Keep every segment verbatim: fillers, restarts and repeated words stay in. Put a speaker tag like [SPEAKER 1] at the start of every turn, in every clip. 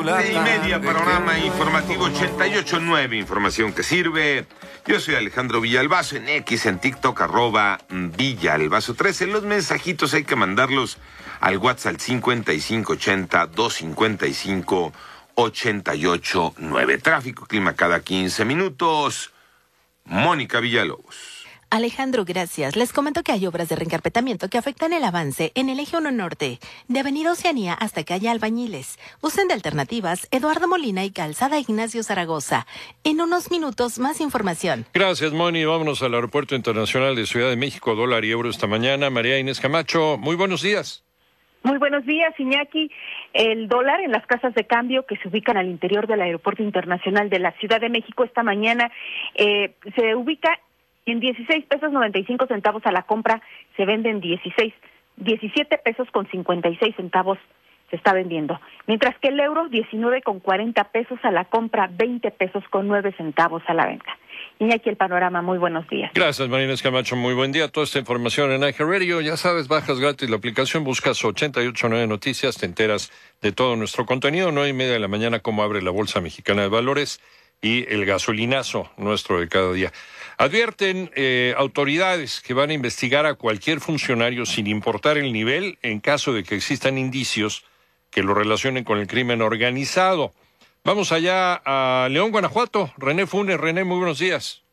[SPEAKER 1] Seis y media, panorama informativo ochenta y ocho punto nueve, información que sirve. Yo soy Alejandro Villalbazo, en X, en TikTok, arroba Villalbazo trece. Los mensajitos hay que mandarlos al WhatsApp cincuenta y cinco ochenta, doscientos cincuenta y cinco, ochenta y ocho nueve. Tráfico, clima cada quince minutos. Mónica Villalobos.
[SPEAKER 2] Alejandro, gracias. Les comento que hay obras de reencarpetamiento que afectan el avance en el eje uno Norte, de Avenida Oceanía hasta calle Albañiles. Usen de alternativas Eduardo Molina y Calzada Ignacio Zaragoza. En unos minutos, más información.
[SPEAKER 3] Gracias, Moni. Vámonos al Aeropuerto Internacional de Ciudad de México, dólar y euro esta mañana. María Inés Camacho, muy buenos días.
[SPEAKER 4] Muy buenos días, Iñaki. El dólar en las casas de cambio que se ubican al interior del Aeropuerto Internacional de la Ciudad de México esta mañana eh, se ubica en dieciséis pesos noventa y cinco centavos a la compra, se venden dieciséis, diecisiete pesos con cincuenta y seis centavos se está vendiendo. Mientras que el euro, diecinueve con cuarenta pesos a la compra, veinte pesos con nueve centavos a la venta. Y aquí el panorama, muy buenos días.
[SPEAKER 3] Gracias, Marina Camacho, muy buen día. Toda esta información en iHeartRadio, ya sabes, bajas gratis la aplicación, buscas ochenta y ocho punto nueve Noticias, te enteras de todo nuestro contenido, nueve y media de la mañana, cómo abre la Bolsa Mexicana de Valores y el gasolinazo nuestro de cada día. Advierten eh, autoridades que van a investigar a cualquier funcionario sin importar el nivel en caso de que existan indicios que lo relacionen con el crimen organizado. Vamos allá a León, Guanajuato. René Funes. René, muy buenos días.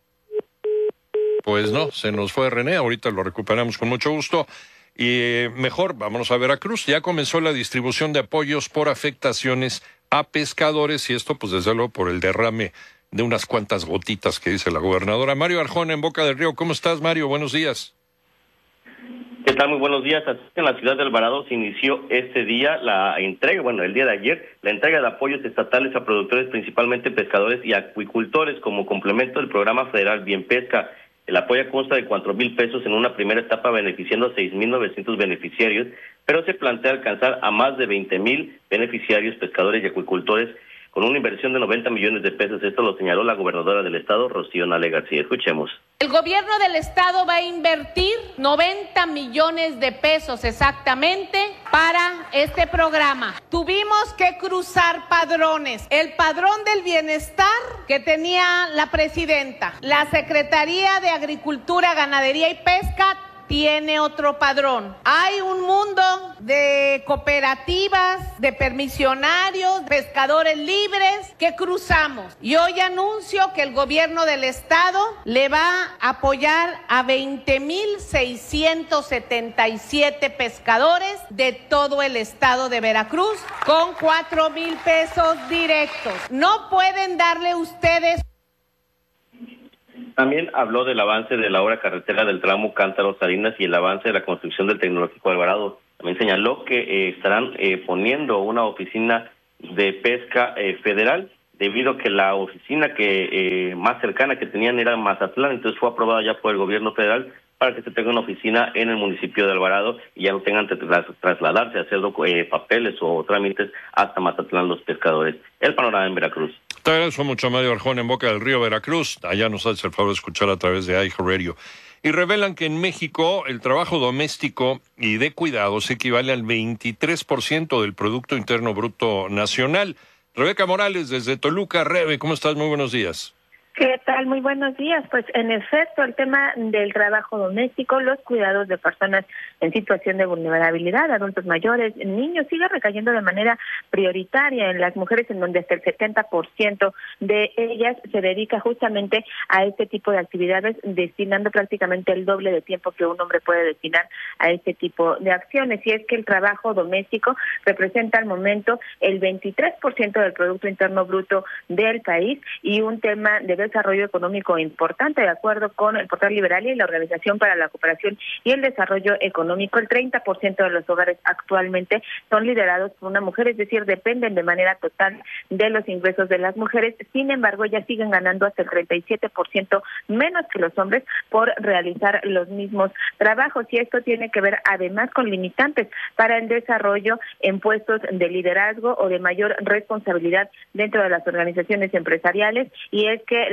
[SPEAKER 3] Pues no, se nos fue René, ahorita lo recuperamos con mucho gusto. Y eh, mejor, vámonos a Veracruz. Ya comenzó la distribución de apoyos por afectaciones a pescadores y esto pues desde luego por el derrame de unas cuantas gotitas que dice la gobernadora. Mario Arjona en Boca del Río. ¿Cómo estás, Mario? Buenos días.
[SPEAKER 5] ¿Qué tal? Muy buenos días. En la ciudad de Alvarado se inició este día la entrega, bueno, el día de ayer, la entrega de apoyos estatales a productores, principalmente pescadores y acuicultores, como complemento del programa federal Bien Pesca. El apoyo consta de cuatro mil pesos en una primera etapa, beneficiando a seis mil novecientos beneficiarios, pero se plantea alcanzar a más de veinte mil beneficiarios, pescadores y acuicultores, con una inversión de noventa millones de pesos. Esto lo señaló la gobernadora del estado, Rocío Nale García. Escuchemos.
[SPEAKER 6] El gobierno del estado va a invertir noventa millones de pesos exactamente para este programa. Tuvimos que cruzar padrones. El padrón del bienestar que tenía la presidenta, la Secretaría de Agricultura, Ganadería y Pesca tiene otro padrón. Hay un mundo de cooperativas, de permisionarios, pescadores libres que cruzamos. Y hoy anuncio que el gobierno del estado le va a apoyar a veinte mil seiscientos setenta y siete pescadores de todo el estado de Veracruz con cuatro mil pesos directos. No pueden darle ustedes.
[SPEAKER 5] También habló del avance de la obra carretera del tramo Cántaro-Salinas y el avance de la construcción del Tecnológico de Alvarado. También señaló que eh, estarán eh, poniendo una oficina de pesca eh, federal, debido a que la oficina que eh, más cercana que tenían era Mazatlán, entonces fue aprobada ya por el gobierno federal para que se tenga una oficina en el municipio de Alvarado y ya no tengan que tras, trasladarse a hacer eh, papeles o trámites hasta Mazatlán los pescadores. El panorama en Veracruz.
[SPEAKER 3] Te agradezco mucho, Mario Arjona, en Boca del Río, Veracruz. Allá nos hace el favor de escuchar a través de iHeartRadio. Y revelan que en México el trabajo doméstico y de cuidados equivale al veintitrés por ciento del Producto Interno Bruto Nacional. Rebeca Morales, desde Toluca. Rebe, ¿cómo estás? Muy buenos días.
[SPEAKER 4] ¿Qué tal? Muy buenos días. Pues en efecto, el tema del trabajo doméstico, los cuidados de personas en situación de vulnerabilidad, adultos mayores, niños, sigue recayendo de manera prioritaria en las mujeres, en donde hasta el setenta por ciento de ellas se dedica justamente a este tipo de actividades, destinando prácticamente el doble de tiempo que un hombre puede destinar a este tipo de acciones. Y es que el trabajo doméstico representa al momento el veintitrés por ciento del Producto Interno Bruto del país y un tema de desarrollo económico importante, de acuerdo con el portal Liberalia y la Organización para la Cooperación y el Desarrollo Económico. El treinta por ciento de los hogares actualmente son liderados por una mujer, es decir, dependen de manera total de los ingresos de las mujeres. Sin embargo, ya siguen ganando hasta el treinta y siete por ciento menos que los hombres por realizar los mismos trabajos, y esto tiene que ver además con limitantes para el desarrollo en puestos de liderazgo o de mayor responsabilidad dentro de las organizaciones empresariales, y es que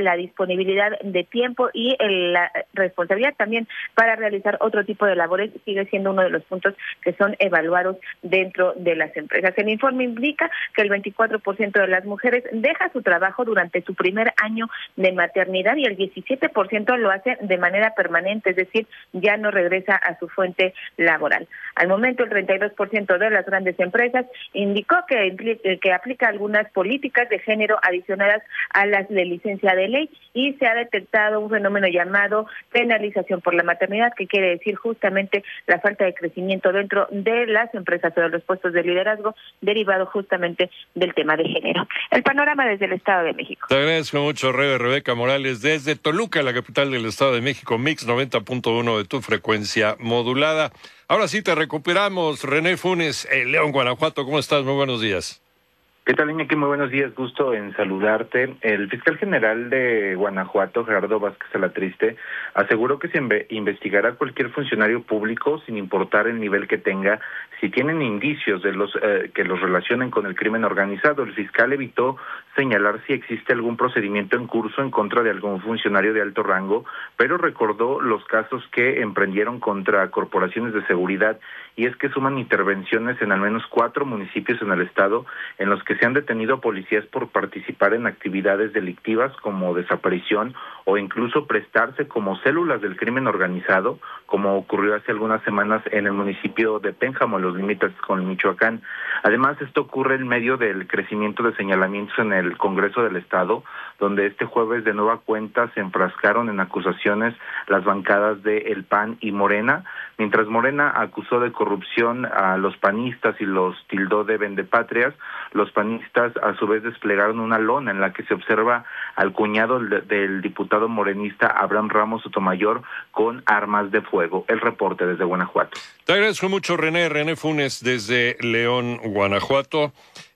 [SPEAKER 4] la disponibilidad de tiempo y el, la responsabilidad también para realizar otro tipo de labores sigue siendo uno de los puntos que son evaluados dentro de las empresas. El informe indica que el veinticuatro por ciento de las mujeres deja su trabajo durante su primer año de maternidad y el diecisiete por ciento lo hace de manera permanente, es decir, ya no regresa a su fuente laboral. Al momento, el treinta y dos por ciento de las grandes empresas indicó que, que aplica algunas políticas de género adicionadas a las de licencia de ley y se ha detectado un fenómeno llamado penalización por la maternidad, que quiere decir justamente la falta de crecimiento dentro de las empresas o de los puestos de liderazgo derivado justamente del tema de género. El panorama desde el Estado de México.
[SPEAKER 3] Te agradezco mucho, Rebe Rebeca Morales, desde Toluca, la capital del Estado de México, Mix noventa punto uno de tu frecuencia modulada. Ahora sí te recuperamos, René Funes, en León, Guanajuato. ¿Cómo estás? Muy buenos días.
[SPEAKER 7] ¿Qué tal, Iñaki? Muy buenos días, gusto en saludarte. El fiscal general de Guanajuato, Gerardo Vázquez Alatriste, aseguró que se inve- investigará a cualquier funcionario público sin importar el nivel que tenga, si tienen indicios de los eh, que los relacionen con el crimen organizado. El fiscal evitó señalar si existe algún procedimiento en curso en contra de algún funcionario de alto rango, pero recordó los casos que emprendieron contra corporaciones de seguridad, y es que suman intervenciones en al menos cuatro municipios en el estado en los que se han detenido a policías por participar en actividades delictivas como desaparición o incluso prestarse como células del crimen organizado, como ocurrió hace algunas semanas en el municipio de Pénjamo, en los límites con Michoacán. Además, esto ocurre en medio del crecimiento de señalamientos en el Congreso del Estado, donde este jueves de nueva cuenta se enfrascaron en acusaciones las bancadas de El P A N y Morena, mientras Morena acusó de corrupción a los panistas y los tildó de vendepatrias. Los panistas a su vez desplegaron una lona en la que se observa al cuñado del, del diputado morenista Abraham Ramos Sotomayor con armas de fuego. El reporte desde Guanajuato.
[SPEAKER 3] Te agradezco mucho, René, René Funes desde León, Guanajuato.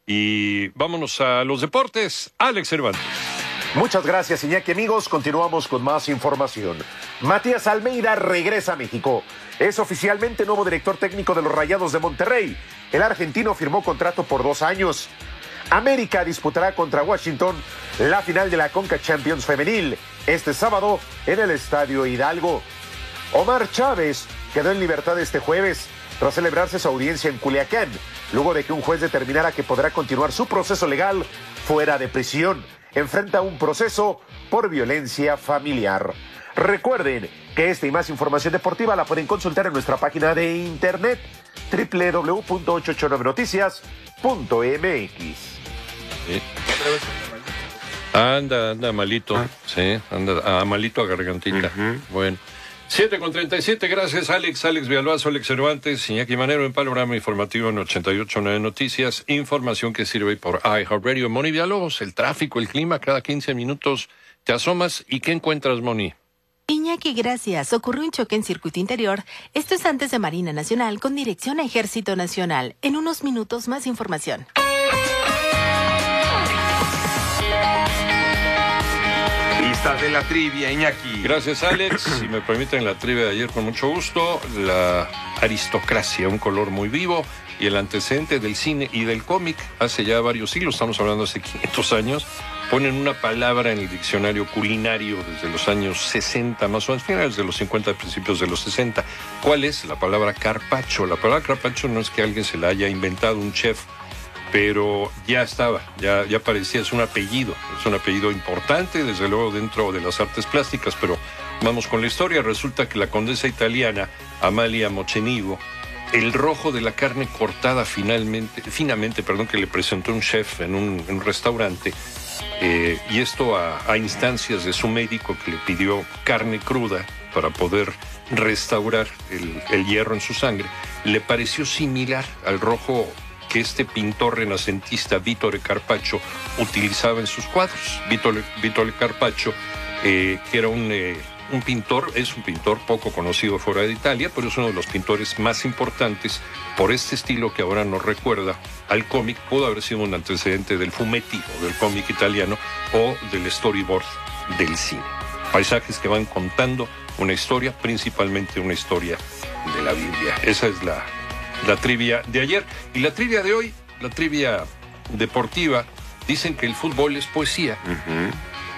[SPEAKER 3] Y vámonos a los deportes. Alex Cervantes.
[SPEAKER 8] Muchas gracias, Iñaki. Amigos, continuamos con más información. Matías Almeida regresa a México. Es oficialmente nuevo director técnico de los Rayados de Monterrey. El argentino firmó contrato por dos años. América disputará contra Washington la final de la Conca Champions Femenil este sábado en el Estadio Hidalgo. Omar Chávez quedó en libertad este jueves tras celebrarse su audiencia en Culiacán, luego de que un juez determinara que podrá continuar su proceso legal fuera de prisión. Enfrenta un proceso por violencia familiar. Recuerden que esta y más información deportiva la pueden consultar en nuestra página de internet doble u doble u doble u punto ochocientos ochenta y nueve noticias punto m x.
[SPEAKER 3] Sí. Anda, anda malito, ¿Ah? sí, anda ah, malito a gargantita. Uh-huh. Bueno. siete con treinta y siete, gracias Alex, Alex Villalbazo, Alex Cervantes, Iñaki Manero en Panorama Informativo en ochenta y ocho punto nueve Noticias, información que sirve por iHeartRadio. Moni Villalobos, el tráfico, el clima, cada quince minutos te asomas y ¿qué encuentras, Moni?
[SPEAKER 2] Iñaki, gracias. Ocurrió un choque en circuito interior. Esto es antes de Marina Nacional con dirección a Ejército Nacional. En unos minutos más información.
[SPEAKER 1] Listas de la trivia, Iñaki.
[SPEAKER 3] Gracias, Alex. Si me permiten la trivia de ayer, con mucho gusto. La aristocracia, un color muy vivo, y el antecedente del cine y del cómic hace ya varios siglos, estamos hablando hace quinientos años, ponen una palabra en el diccionario culinario desde los años sesenta, más o menos, finales de los cincuenta, principios de los sesenta. ¿Cuál es? La palabra carpaccio. La palabra carpaccio no es que alguien se la haya inventado, un chef, pero ya estaba, ya, ya parecía, es un apellido, es un apellido importante, desde luego dentro de las artes plásticas, pero vamos con la historia. Resulta que la condesa italiana Amalia Mocenigo, el rojo de la carne cortada finalmente, finamente, perdón, que le presentó un chef en un, en un restaurante, eh, y esto a, a instancias de su médico que le pidió carne cruda para poder restaurar el, el hierro en su sangre, le pareció similar al rojo que este pintor renacentista Vittore Carpaccio utilizaba en sus cuadros. Vittore, Vittore Carpaccio, eh, que era un, eh, un pintor, es un pintor poco conocido fuera de Italia, pero es uno de los pintores más importantes por este estilo que ahora nos recuerda al cómic. Pudo haber sido un antecedente del fumetti o del cómic italiano o del storyboard del cine. Paisajes que van contando una historia, principalmente una historia de la Biblia. Esa es la La trivia de ayer. Y la trivia de hoy, la trivia deportiva, dicen que el fútbol es poesía. Uh-huh.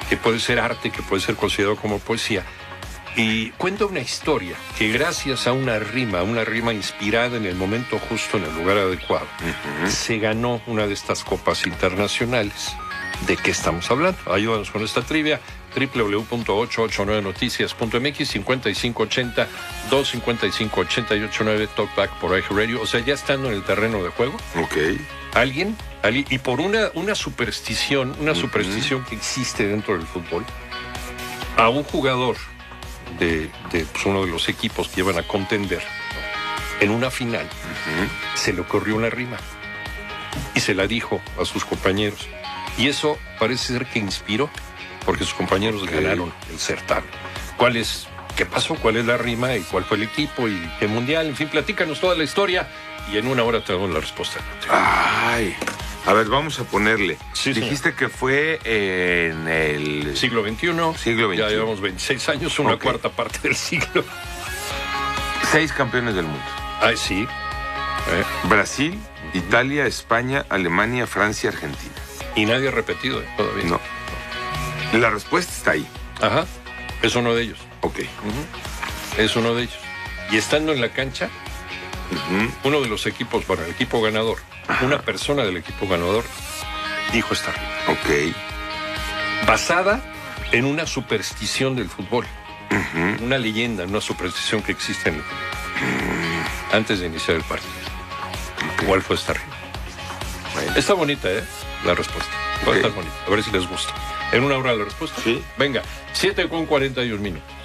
[SPEAKER 3] que puede ser arte, que puede ser considerado como poesía. Y cuenta una historia que gracias a una rima, una rima inspirada en el momento justo, en el lugar adecuado, uh-huh. se ganó una de estas copas internacionales. ¿De qué estamos hablando? Ayúdanos con esta trivia. doble u doble u doble u punto ochocientos ochenta y nueve noticias punto m x, cincuenta y cinco ochenta, doscientos cincuenta y cinco ochenta y ocho nueve, Talkback por iHeartRadio. O sea, ya estando en el terreno de juego.
[SPEAKER 1] Ok.
[SPEAKER 3] Alguien, alguien y por una, una superstición, una uh-huh. superstición que existe dentro del fútbol, a un jugador de, de pues, uno de los equipos que iban a contender en una final, uh-huh. se le ocurrió una rima y se la dijo a sus compañeros. Y eso parece ser que inspiró, porque sus compañeros okay. ganaron el certamen. ¿Cuál es, qué pasó? ¿Cuál es la rima? ¿Y cuál fue el equipo? ¿Y qué mundial? En fin, platícanos toda la historia y en una hora te damos la respuesta.
[SPEAKER 1] Ay, a ver, vamos a ponerle.
[SPEAKER 3] Sí,
[SPEAKER 1] Dijiste
[SPEAKER 3] señor.
[SPEAKER 1] que fue en el...
[SPEAKER 3] Siglo veintiuno.
[SPEAKER 1] Siglo veintiuno. Ya
[SPEAKER 3] llevamos veintiséis años, una
[SPEAKER 1] okay.
[SPEAKER 3] cuarta parte del siglo.
[SPEAKER 1] Seis campeones del mundo.
[SPEAKER 3] Ay, sí.
[SPEAKER 1] Eh. Brasil, Italia, España, Alemania, Francia, Argentina.
[SPEAKER 3] Y nadie ha repetido ¿eh? todavía.
[SPEAKER 1] No. La respuesta está ahí.
[SPEAKER 3] Ajá. Es uno de ellos.
[SPEAKER 1] Ok.
[SPEAKER 3] Uh-huh. Es uno de ellos. Y estando en la cancha, uh-huh. uno de los equipos, bueno, el equipo ganador, Ajá. una persona del equipo ganador dijo esta rima.
[SPEAKER 1] Ok.
[SPEAKER 3] Basada en una superstición del fútbol.
[SPEAKER 1] Uh-huh.
[SPEAKER 3] Una leyenda, una superstición que existe en el fútbol. Uh-huh. Antes de iniciar el partido. Okay. ¿Cuál fue esta rima? Bueno. Está bonita, ¿eh? La respuesta. Va okay. a estar bonita. A ver si les gusta. En una hora la respuesta.
[SPEAKER 1] Sí.
[SPEAKER 3] Venga, siete con cuarenta y un minutos.